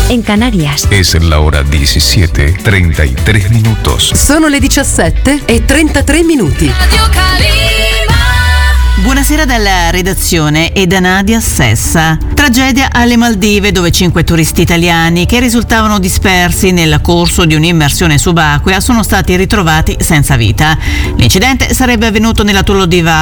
en Canarias. Es la hora 17:33 minutos. Sono le 17:33. Buonasera dalla redazione e da Nadia Sessa. Tragedia alle Maldive, dove 5 turisti italiani che risultavano dispersi nel corso di un'immersione subacquea sono stati ritrovati senza vita. L'incidente sarebbe avvenuto nell'atollo di